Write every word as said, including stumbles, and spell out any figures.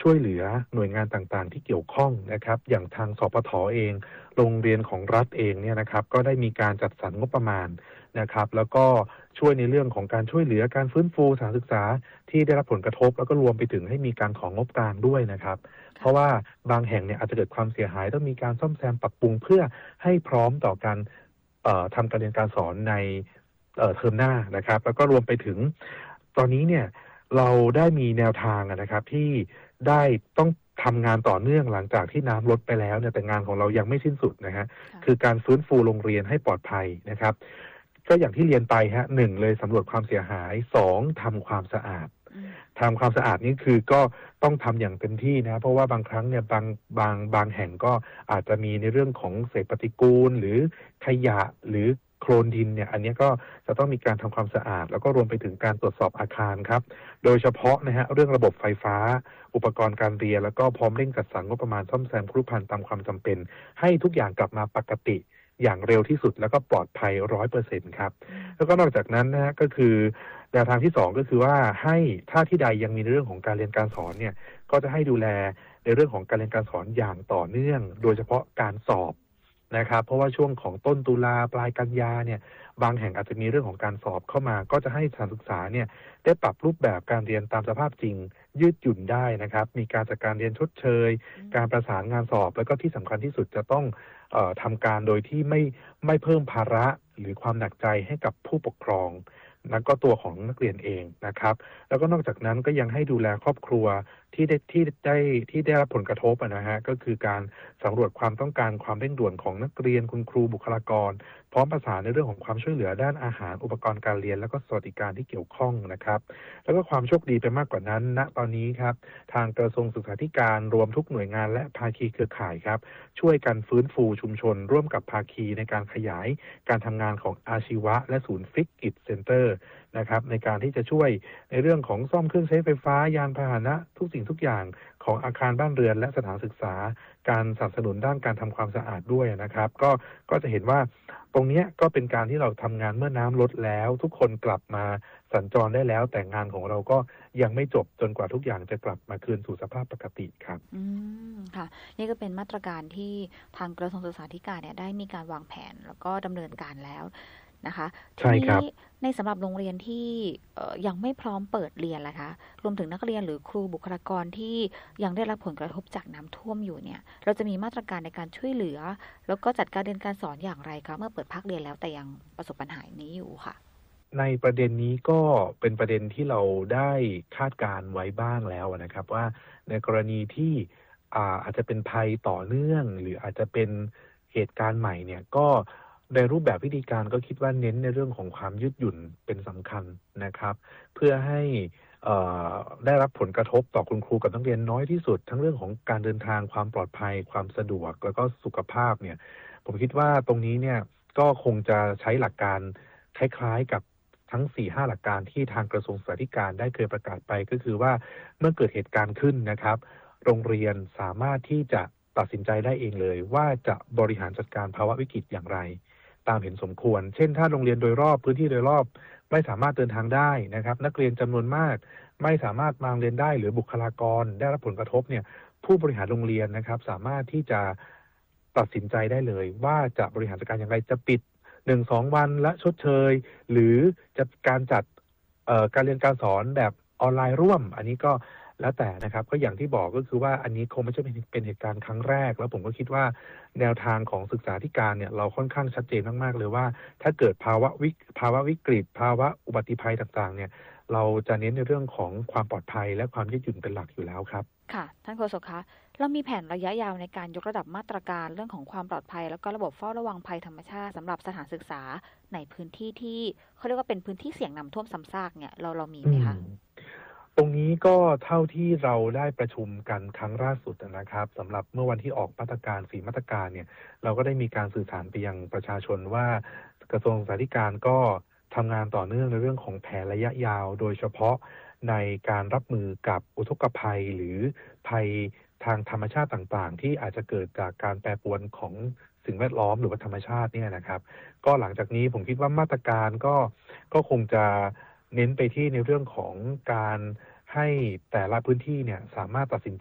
ช่วยเหลือหน่วยงานต่างๆที่เกี่ยวข้องนะครับอย่างทางสปท.เองโรงเรียนของรัฐเองเนี่ยนะครับก็ได้มีการจัดสรรงบประมาณนะครับแล้วก็ช่วยในเรื่องของการช่วยเหลือการฟื้นฟูสถานศึกษาที่ได้รับผลกระทบแล้วก็รวมไปถึงให้มีการของงบกลางด้วยนะครับเพราะว่าบางแห่งเนี่ยอาจจะเกิดความเสียหายต้องมีการซ่อมแซมปรับปรุงเพื่อให้พร้อมต่อการเอ่อทำการเรียนการสอนในเอ่อเทอมหน้านะครับแล้วก็รวมไปถึงตอนนี้เนี่ยเราได้มีแนวทางนะครับที่ได้ต้องทำงานต่อเนื่องหลังจากที่น้ำลดไปแล้วเนี่ยแต่งานของเรายังไม่สิ้นสุดนะฮะคือการฟื้นฟูโรงเรียนให้ปลอดภัยนะครับก็อย่างที่เรียนไปฮะหนึ่งเลยสำรวจความเสียหายสองทำความสะอาดทำความสะอาดนี่คือก็ต้องทำอย่างเต็มที่นะเพราะว่าบางครั้งเนี่ยบางบางบางแห่งก็อาจจะมีในเรื่องของเศษปฏิกูลหรือขยะหรือโคลนดินเนี่ยอันนี้ก็จะต้องมีการทำความสะอาดแล้วก็รวมไปถึงการตรวจสอบอาคารครับโดยเฉพาะนะฮะเรื่องระบบไฟฟ้าอุปกรณ์การเรียนแล้วก็พร้อมเร่งจัดสรรงบประมาณซ่อมแซมครุภัณฑ์ตามความจำเป็นให้ทุกอย่างกลับมาปกติอย่างเร็วที่สุดแล้วก็ปลอดภัยร้อยเปอร์เซ็นต์ครับแล้วก็นอกจากนั้นนะฮะก็คือแนวทางที่สองก็คือว่าให้ถ้าที่ใดยังมีเรื่องของการเรียนการสอนเนี่ยก็จะให้ดูแลในเรื่องของการเรียนการสอนอย่างต่อเนื่องโดยเฉพาะการสอบนะครับเพราะว่าช่วงของต้นตุลาปลายกันยาเนี่ยบางแห่งอาจจะมีเรื่องของการสอบเข้ามาก็จะให้สถานศึกษาเนี่ยได้ปรับรูปแบบการเรียนตามสภาพจริงยืดหยุ่นได้นะครับมีการจัดการเรียนชดเชยการประสานงานสอบแล้วก็ที่สำคัญที่สุดจะต้องเอ่อทำการโดยที่ไม่ไม่เพิ่มภาระหรือความหนักใจให้กับผู้ปกครองแล้วก็ตัวของนักเรียนเองนะครับแล้วก็นอกจากนั้นก็ยังให้ดูแลครอบครัวที่ได้ที่ได้ที่ได้รับผลกระทบนะฮะก็คือการสำรวจความต้องการความเร่งด่วนของนักเรียนคุณครูบุคลากรพร้อมประสานในเรื่องของความช่วยเหลือด้านอาหารอุปกรณ์การเรียนแล้วก็สวัสดิการที่เกี่ยวข้องนะครับแล้วก็ความโชคดีไปมากกว่านั้นณตอนนี้ครับทางกระทรวงศึกษาธิการรวมทุกหน่วยงานและภาคีเครือข่ายครับช่วยกันฟื้นฟูชุมชนร่วมกับภาคีในการขยายการทำงานของอาชีวะและศูนย์ฟิกอิทเซ็นเตอร์นะครับในการที่จะช่วยในเรื่องของซ่อมเครื่องใช้ไฟฟ้ายานพาหนะทุกสิ่งทุกอย่างของอาคารบ้านเรือนและสถานศึกษาการสนับสนุนด้านการทำความสะอาดด้วยนะครับก็ก็จะเห็นว่าตรงนี้ก็เป็นการที่เราทำงานเมื่อน้ำลดแล้วทุกคนกลับมาสัญจรได้แล้วแต่งานของเราก็ยังไม่จบจนกว่าทุกอย่างจะกลับมาคืนสู่สภาพปกติครับอืมค่ะนี่ก็เป็นมาตรการที่ทางกระทรวงศึกษาธิการเนี่ยได้มีการวางแผนแล้วก็ดำเนินการแล้วนะคะทีนี้ในสำหรับโรงเรียนที่ยังไม่พร้อมเปิดเรียนล่ะคะรวมถึงนักเรียนหรือครูบุคลากรที่ยังได้รับผลกระทบจากน้ำท่วมอยู่เนี่ยเราจะมีมาตรการในการช่วยเหลือแล้วก็จัดการเรียนการสอนอย่างไรคะเมื่อเปิดภาคเรียนแล้วแต่ยังประสบปัญหานี้อยู่ค่ะในประเด็นนี้ก็เป็นประเด็นที่เราได้คาดการไว้บ้างแล้วนะครับว่าในกรณีที่อาอาจจะเป็นภัยต่อเนื่องหรืออาจจะเป็นเหตุการณ์ใหม่เนี่ยก็ในรูปแบบวิธีการก็คิดว่าเน้นในเรื่องของความยืดหยุ่นเป็นสำคัญนะครับเพื่อให้ได้รับผลกระทบต่อคุณครูกับนักเรียนน้อยที่สุดทั้งเรื่องของการเดินทางความปลอดภัยความสะดวกแล้วก็สุขภาพเนี่ยผมคิดว่าตรงนี้เนี่ยก็คงจะใช้หลักการคล้ายๆกับทั้ง สี่ห้า หลักการที่ทางกระทรวงศึกษาธิการได้เคยประกาศไปก็คือว่าเมื่อเกิดเหตุการณ์ขึ้นนะครับโรงเรียนสามารถที่จะตัดสินใจได้เองเลยว่าจะบริหารจัดการภาวะวิกฤตอย่างไรตามเห็นสมควรเช่นถ้าโรงเรียนโดยรอบพื้นที่โดยรอบไม่สามารถเดินทางได้นะครับนักเรียนจำนวนมากไม่สามารถมาเรียนได้หรือบุคลากรได้รับผลกระทบเนี่ยผู้บริหารโรงเรียนนะครับสามารถที่จะตัดสินใจได้เลยว่าจะบริหารจัดการอย่างไรจะปิดหนึ่งสองวันและชดเชยหรือจะการจัดการเรียนการสอนแบบออนไลน์ร่วมอันนี้ก็แล้วแต่นะครับก็อย่างที่บอกก็คือว่าอันนี้คงไม่ใช่เป็นเหตุการณ์ครั้งแรกแล้วผมก็คิดว่าแนวทางของศึกษาธิการเนี่ยเราค่อนข้างชัดเจนมากๆเลยว่าถ้าเกิดภาวะวิภาวะวิกฤตภาวะอุบัติภัยต่างๆเนี่ยเราจะเน้นในเรื่องของความปลอดภัยและความยืดหยุ่นเป็นหลักอยู่แล้วครับค่ะท่านโฆษกคะเรามีแผนระยะยาวในการยกระดับมาตรการเรื่องของความปลอดภัยแล้วก็ระบบเฝ้าระวังภัยธรรมชาติสำหรับสถานศึกษาในพื้นที่ที่เขาเรียกว่าเป็นพื้นที่เสี่ยงน้ำท่วมซ้ำซากเนี่ยเราเรามีไหมคะตรงนี้ก็เท่าที่เราได้ประชุมกันครั้งล่าสุดนะครับสำหรับเมื่อวันที่ออกมาตรการสี่มาตรการเนี่ยเราก็ได้มีการสื่อสารไปยังประชาชนว่ากระทรวงศึกษาธิการก็ทำงานต่อเนื่องในเรื่องของแผนระยะยาวโดยเฉพาะในการรับมือกับอุทกภัยหรือภัยทางธรรมชาติต่างๆที่อาจจะเกิดจากการแปรปรวนของสิ่งแวดล้อมหรือว่าธรรมชาติเนี่ยนะครับก็หลังจากนี้ผมคิดว่ามาตรการก็ก็คงจะเน้นไปที่ในเรื่องของการให้แต่ละพื้นที่เนี่ยสามารถตัดสิน